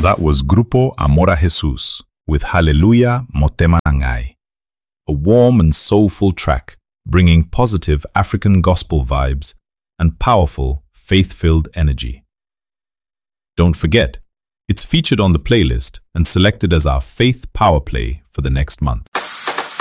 That was Grupo Amor a Jesus with Hallelujah Motema Nangai, a warm and soulful track bringing positive African gospel vibes and powerful, faith-filled energy. Don't forget, it's featured on the playlist and selected as our Faith Power Play for the next month.